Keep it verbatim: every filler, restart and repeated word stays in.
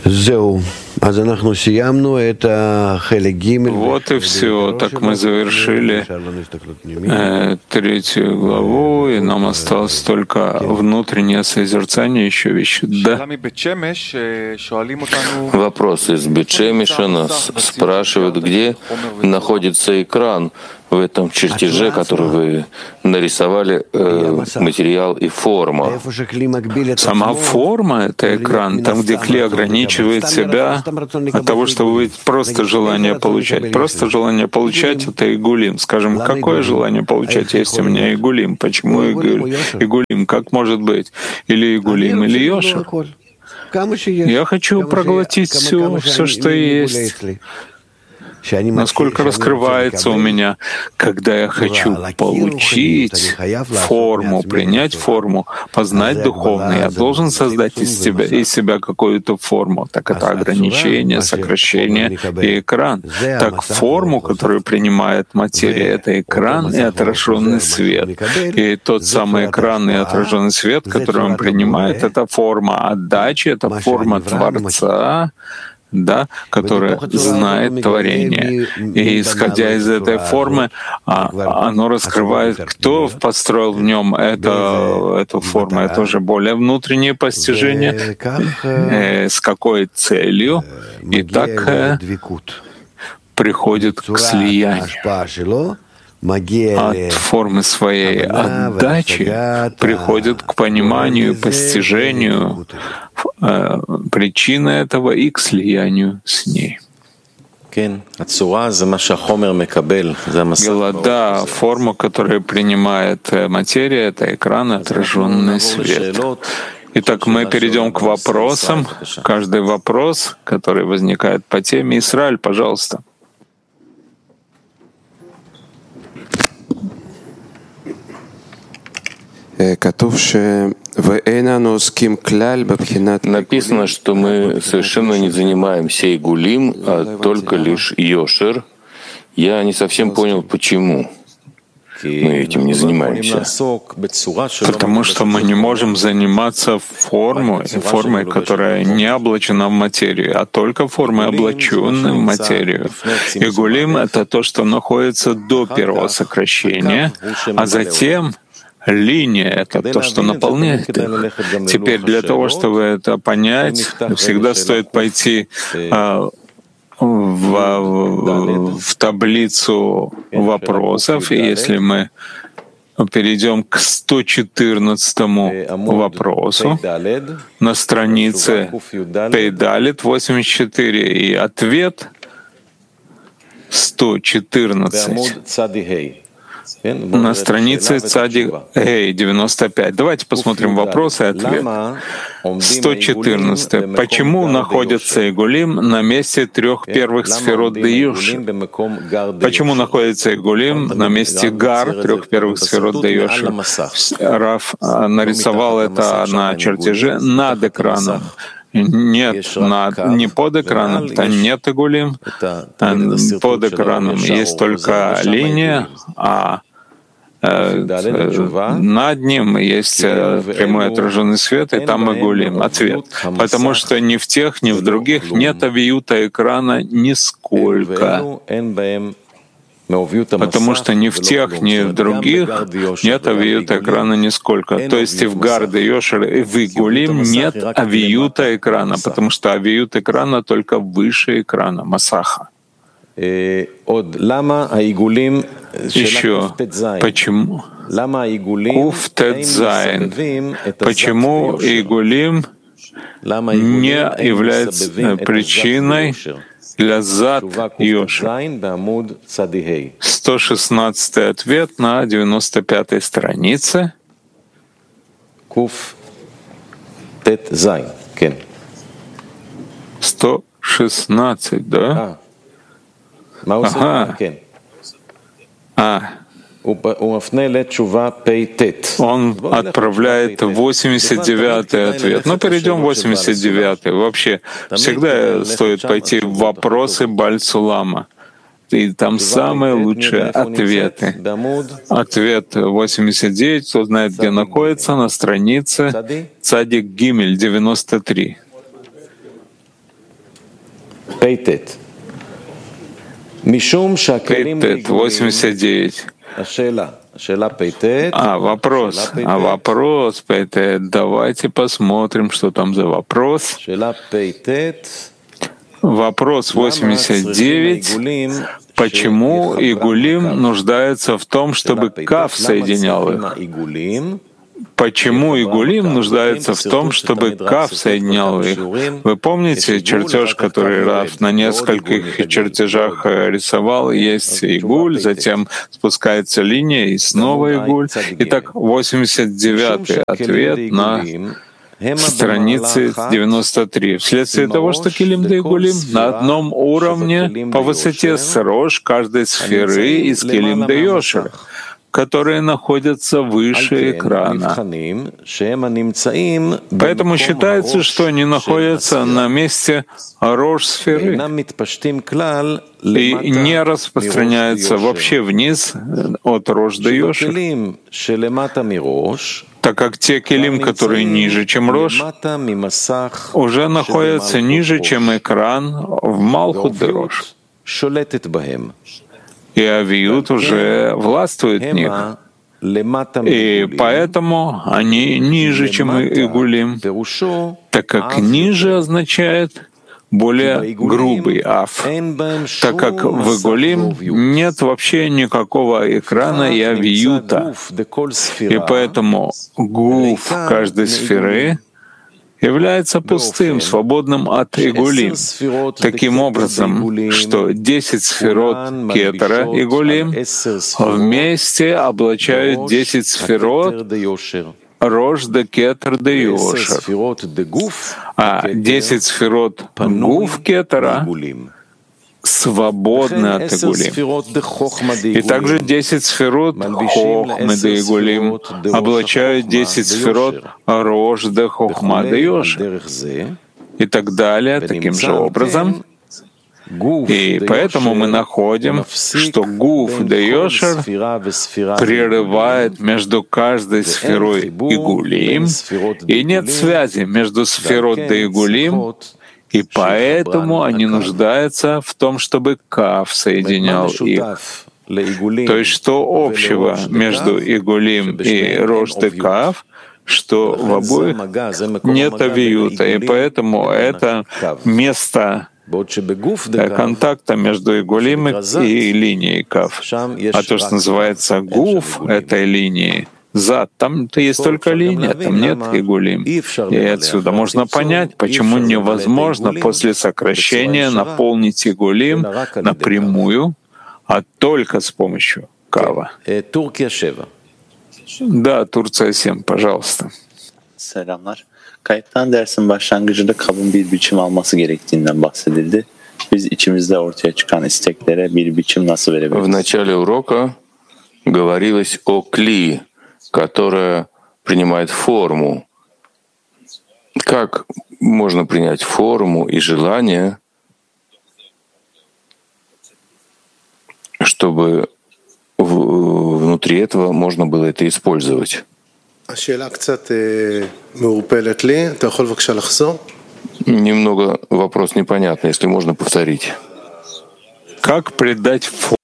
Вот и все. Так мы завершили э, третью главу, и нам осталось только внутреннее созерцание, еще вещи. Да. Вопрос из Бет-Шемеша нас спрашивают, где находится экран в этом чертеже, который вы нарисовали, э, материал и форма. Сама форма — это экран, там, где клей ограничивает себя от того, чтобы быть просто желание получать. Просто желание получать — это игулим. Скажем, какое желание получать, если у меня игулим? Почему игулим? Как может быть? Или игулим, или йошер? Я хочу проглотить все, все, что есть. Насколько раскрывается у меня, когда я хочу получить форму, принять форму, познать духовное, я должен создать из себя, из себя какую-то форму. Так это ограничение, сокращение и экран. Так форму, которую принимает материя, это экран и отраженный свет. И тот самый экран и отраженный свет, который он принимает, это форма отдачи, это форма Творца, да, которая знает творение. И исходя из этой формы, оно раскрывает, кто построил в нем это, эту форму. Это уже более внутреннее постижение, э, с какой целью, и так приходит к слиянию. От формы своей отдачи приходит к пониманию и постижению э, причины этого и к слиянию с ней. Гелада, форма, которую принимает материя, это экран и отраженный свет. Итак, мы перейдем к вопросам. Каждый вопрос, который возникает по теме. Исраиль, пожалуйста. Написано, что мы совершенно не занимаемся игулим, а только лишь йошер. Я не совсем понял, почему мы этим не занимаемся. Потому что мы не можем заниматься формой, формой, которая не облачена в материю, а только формой, облаченной в материю. Игулим — это то, что находится до первого сокращения, а затем линия — это то, что наполняет их. Теперь для того, чтобы это понять, всегда стоит пойти а, в, в, в таблицу вопросов. И если мы перейдем к сто четырнадцатому вопросу на странице Пейдалит восемьдесят четыре, и ответ сто четырнадцать. На странице Цадик Гей девяносто пять. Давайте посмотрим вопрос и ответ. сто четырнадцать. Почему находится Игулим на месте трех первых сферот Деюши? Почему находится Игулим на месте Гар, трех первых сферот Деюши? Раф нарисовал это на чертеже над экраном. Нет, над, не под экраном, там нет игулим, под экраном есть только линия, а э, над ним есть прямой отраженный свет, и там игулим, ответ. Потому что ни в тех, ни в других нет авиюта экрана нисколько. Потому что ни в тех, ни в других нет авиюта экрана нисколько. То есть и в Гарде, Йошер, и в Игулим нет авиюта экрана, потому что авиют экрана только выше экрана, Масаха. Еще почему? Куф Тет Зайн. Почему Игулим не является причиной для зад Йошер? сто шестнадцатый ответ на девяносто пятой странице. Куф Тет Зайн. сто шестнадцать, да? Ага. А. Он отправляет восемьдесят девятый ответ. Ну, перейдем в восемьдесят девятый. Вообще, всегда стоит пойти в вопросы Баль-Сулама. И там самые лучшие ответы. Ответ восемьдесят девять, кто знает, где находится, на странице Цадик Гимель девяносто три. Пейтет. Пейтет, восемьдесят девять. А, вопрос. А вопрос, Пейтет. Давайте посмотрим, что там за вопрос. Вопрос восемьдесят девять. Почему Игулим нуждается в том, чтобы Кав соединял их? Почему Игулим нуждается в том, чтобы Кав соединял их? Вы помните чертеж, который Рав на нескольких чертежах рисовал? Есть Игуль, затем спускается линия и снова Игуль. Итак, восемьдесят девятый ответ на странице девяносто три. Вследствие того, что Килим да Игулим на одном уровне по высоте с Рош каждой сферы из Килим да Йошер, которые находятся выше экрана. Поэтому считается, что они находятся на месте Рош-сферы и не распространяются вообще вниз от Рош до Йошер, так как те килим, которые ниже, чем Рош, уже находятся ниже, чем экран в Малхут де Рош. И Авиют уже властвует в них. И поэтому они ниже, чем Игулим, так как ниже означает более грубый Аф, так как в Игулим нет вообще никакого экрана и Авиюта. И поэтому гуф каждой сферы является пустым, свободным от Игулим. Таким образом, что десять сферот Кетера Игулим вместе облачают десять сферот Рош де Кетер де Йошер, а десять сферот Гуф Кетера свободны от Игулим. И также десять сферот Хохмы де Игулим облачают десять сферот Рош де Хохма де Йошер и так далее, таким же образом. И поэтому мы находим, что Гуф де Йошер прерывает между каждой сферой Игулим, и нет связи между сферот де Игулим, и поэтому они нуждаются в том, чтобы Кав соединял их. То есть что общего между Игулим и Рош де Кав, что в обоих нет авиюта, и поэтому это место контакта между Игулим и линией Кав. А то, что называется Гуф этой линии, Зад, там-то есть только линия, там нет Игулим. И отсюда можно понять, почему невозможно после сокращения наполнить Игулим напрямую, а только с помощью Кава. Да, Турция семь, пожалуйста. Selamlar. Kayıttan dersin başlangıcında kabın bir biçim alması gerektiğinden bahsedildi. Biz içimizde ortaya çıkan isteklere bir biçim nasıl verebiliriz? В начале урока говорилось о кли, которая принимает форму. Как можно принять форму и желание, чтобы внутри этого можно было это использовать? Немного вопрос непонятный, если можно повторить. Как придать форму